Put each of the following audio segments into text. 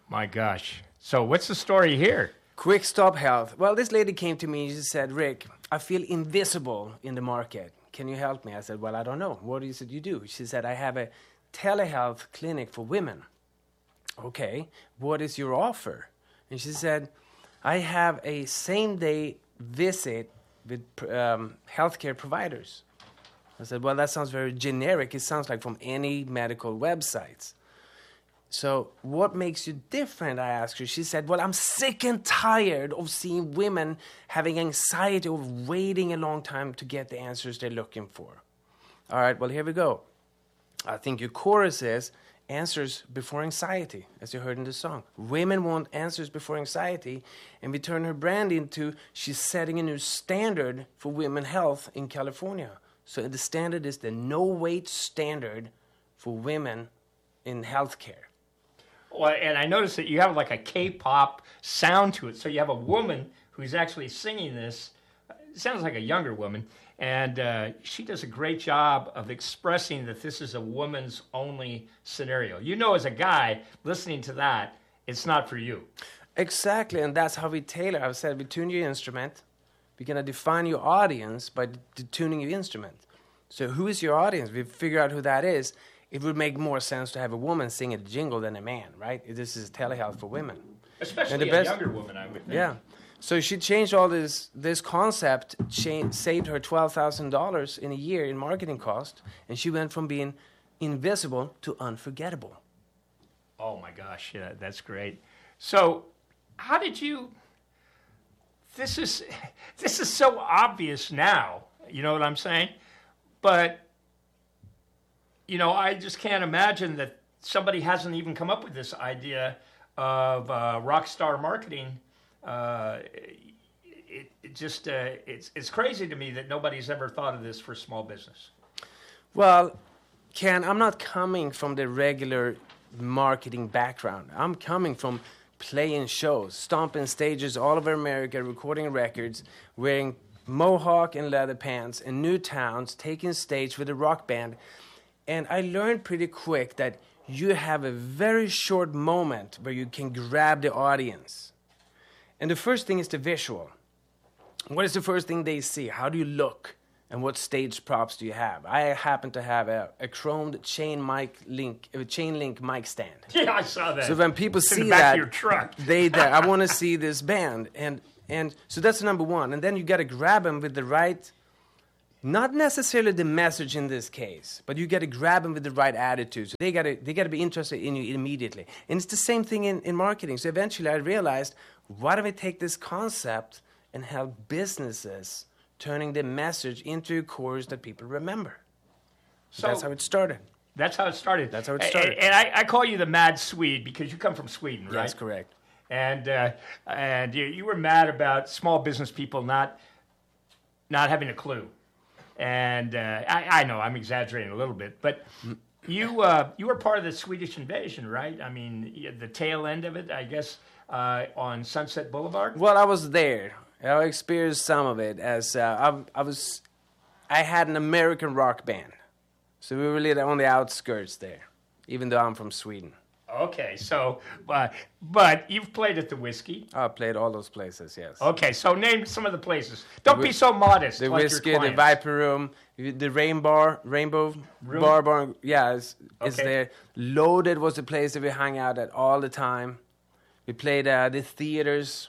My gosh. So what's the story here? Quick Stop Health. Well, this lady came to me and she said, Rick, I feel invisible in the market. Can you help me? I said, well, I don't know. What is it you do? She said, I have a telehealth clinic for women. Okay, what is your offer? And she said, I have a same-day visit with healthcare providers. I said, well, that sounds very generic. It sounds like from any medical websites. So what makes you different, I asked her. She said, well, I'm sick and tired of seeing women having anxiety of waiting a long time to get the answers they're looking for. All right, well, here we go. I think your chorus is answers before anxiety, as you heard in the song. Women want answers before anxiety, and we turn her brand into she's setting a new standard for women's health in California. So the standard is the no-wait standard for women in healthcare. Well, and I noticed that you have like a K-pop sound to it. So you have a woman who's actually singing this. It sounds like a younger woman. And she does a great job of expressing that this is a woman's only scenario. You know, as a guy, listening to that, it's not for you. Exactly, and that's how we tailor. I've said we tune your instrument. We're going to define your audience by tuning your instrument. So who is your audience? We figure out who that is. It would make more sense to have a woman sing a jingle than a man, right? This is telehealth for women. Especially a younger woman, I would think. Yeah. So she changed all this concept, saved her $12,000 in a year in marketing cost, and she went from being invisible to unforgettable. Oh, my gosh. Yeah, that's great. So how did you... This is so obvious now, you know what I'm saying? But... You know, I just can't imagine that somebody hasn't even come up with this idea of rock star marketing. It's crazy to me that nobody's ever thought of this for small business. Well, Ken, I'm not coming from the regular marketing background. I'm coming from playing shows, stomping stages all over America, recording records, wearing mohawk and leather pants in new towns, taking stage with a rock band. And I learned pretty quick that you have a very short moment where you can grab the audience. And the first thing is the visual. What is the first thing they see? How do you look? And what stage props do you have? I happen to have a chromed chain link mic stand. Yeah, I saw that. So when people it's see in the back that, of your truck. I want to see this band. And so that's number one. And then you got to grab them with the right... Not necessarily the message in this case, but you got to grab them with the right attitude. So they got to be interested in you immediately. And it's the same thing in marketing. So eventually I realized, why don't we take this concept and help businesses turning the message into a chorus that people remember? So that's how it started. That's how it started. That's how it started. And I call you the Mad Swede because you come from Sweden, right? That's correct. And you were mad about small business people not having a clue. And I know I'm exaggerating a little bit, but you were part of the Swedish invasion, right? I mean, the tail end of it, I guess, on Sunset Boulevard. Well, I was there. I experienced some of it as I had an American rock band, so we were really on the outskirts there, even though I'm from Sweden. Okay, so, but you've played at the Whiskey. I played all those places, yes. Okay, so name some of the places. Don't be so modest. The like Whiskey, your the Viper Room, the Rainbow Bar, yeah, it's there. Loaded was the place that we hung out at all the time. We played the theaters.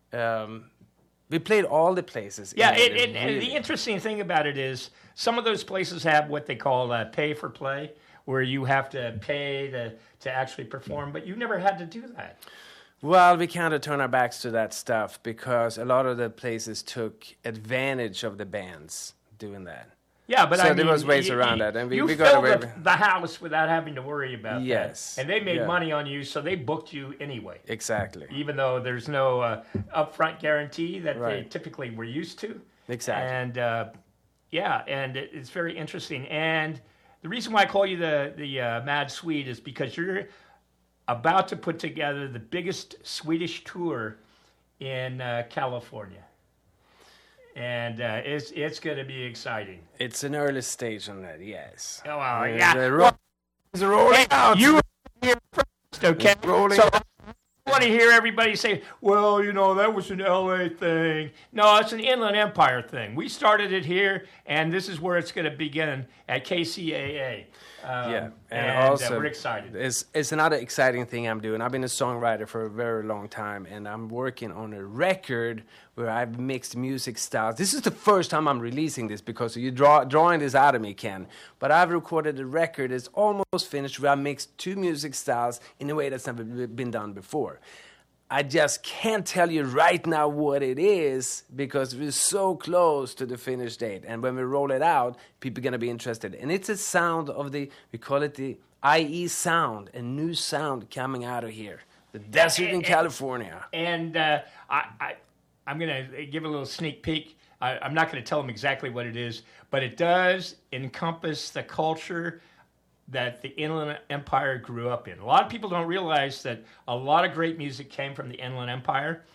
We played all the places. Yeah, and the interesting thing about it is some of those places have what they call pay for play, where you have to pay to actually perform, but you never had to do that. Well, we kind of turned our backs to that stuff because a lot of the places took advantage of the bands doing that. Yeah, but so there was ways around that, and we got away the house without having to worry about that. Yes, and they made money on you, so they booked you anyway. Exactly. Even though there's no upfront guarantee that they typically were used to. Exactly. And and it's very interesting. And the reason why I call you the Mad Swede is because you're about to put together the biggest Swedish tour in California. And it's going to be exciting. It's an early stage on that, yes. Oh, well, yeah. It's rolling out. You were here first, okay? Rolling so out. want to hear everybody say, well, that was an LA thing. No, it's an Inland Empire thing. We started it here, and this is where it's going to begin at KCAA. And also we're excited. It's another exciting thing I'm doing. I've been a songwriter for a very long time, and I'm working on a record where I've mixed music styles. This is the first time I'm releasing this because you're drawing this out of me, Ken. But I've recorded a record that's almost finished where I mixed two music styles in a way that's never been done before. I just can't tell you right now what it is because we're so close to the finish date. And when we roll it out, people are going to be interested. And it's a sound of we call it the IE sound, a new sound coming out of here. The desert in California. And I'm going to give a little sneak peek. I'm not going to tell them exactly what it is, but it does encompass the culture that the Inland Empire grew up in. A lot of people don't realize that a lot of great music came from the Inland Empire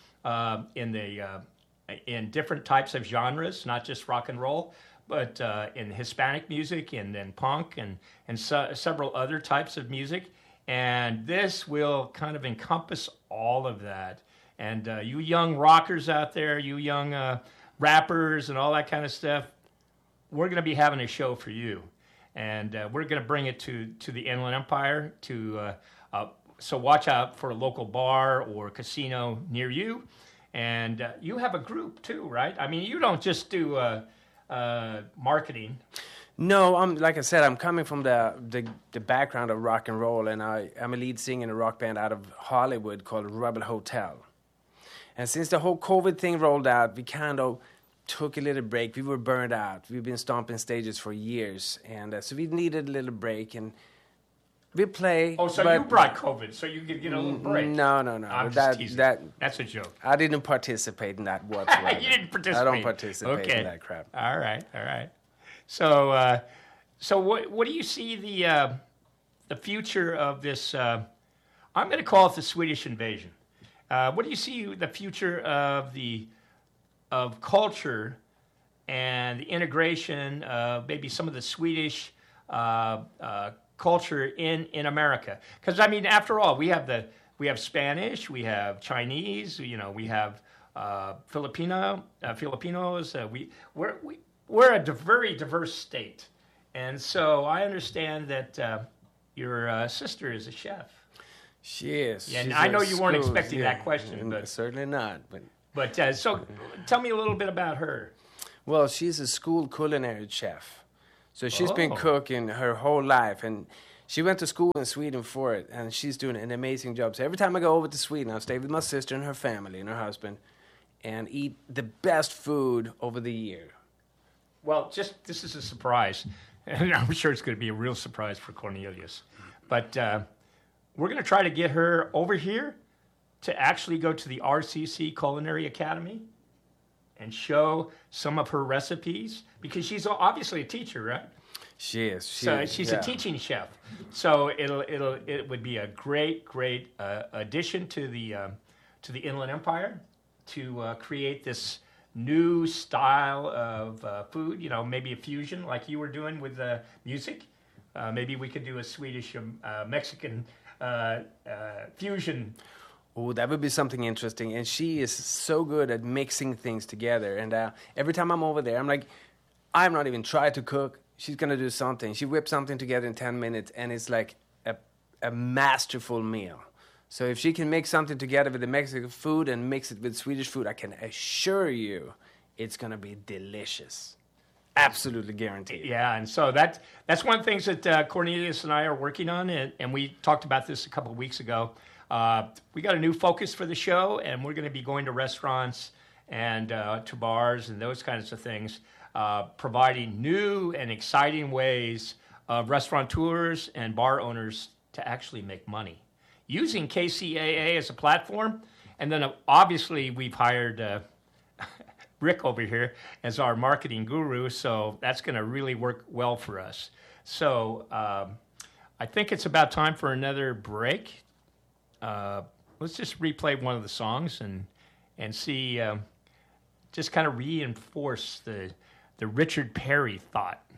in different types of genres, not just rock and roll, but in Hispanic music and then punk and several other types of music. And this will kind of encompass all of that. And you young rockers out there, you young rappers and all that kind of stuff, we're going to be having a show for you. And we're going to bring it to the Inland Empire. So watch out for a local bar or casino near you. And you have a group too, right? I mean, you don't just do marketing. No, like I said, I'm coming from the background of rock and roll, and I'm a lead singer in a rock band out of Hollywood called Rebel Hotel. And since the whole COVID thing rolled out, we kind of took a little break. We were burned out. We've been stomping stages for years, and so we needed a little break. And we play. Oh, so you brought COVID, so you could get a little break? No. I'm just teasing. That's a joke. I didn't participate in that whatsoever. You didn't participate. I don't participate in that crap. All right. So, what do you see the future of this? I'm going to call it the Swedish invasion. What do you see the future of culture and the integration of maybe some of the Swedish culture in America? Because I mean, after all, we have Spanish, we have Chinese, we have Filipinos. We're a very diverse state, and so I understand that your sister is a chef. She is. Yeah, and I know you weren't expecting that question, but certainly not. But so tell me a little bit about her. Well, she's a school culinary chef. So she's been cooking her whole life, and she went to school in Sweden for it, and she's doing an amazing job. So every time I go over to Sweden, I'll stay with my sister and her family and her husband and eat the best food over the year. Well, this is a surprise, and I'm sure it's going to be a real surprise for Cornelius. But we're going to try to get her over here to actually go to the RCC Culinary Academy and show some of her recipes, because she's obviously a teacher, right? She is. She's a teaching chef. So it would be a great addition to the Inland Empire to create this new style of food. Maybe a fusion like you were doing with music. Maybe we could do a Swedish Mexican fusion. Oh, that would be something interesting. And she is so good at mixing things together. And every time I'm over there, I'm like, I've not even tried to cook. She's going to do something. She whips something together in 10 minutes, and it's like a masterful meal. So if she can mix something together with the Mexican food and mix it with Swedish food, I can assure you it's going to be delicious. Absolutely guaranteed. Yeah, and so that's one of the things that Cornelius and I are working on, and we talked about this a couple of weeks ago. We got a new focus for the show, and we're going to be going to restaurants and to bars and those kinds of things, providing new and exciting ways of restaurateurs and bar owners to actually make money, using KCAA as a platform. And then obviously we've hired Rick over here as our marketing guru, so that's going to really work well for us. So I think it's about time for another break. Let's just replay one of the songs and see, just kind of reinforce the Richard Perry thought.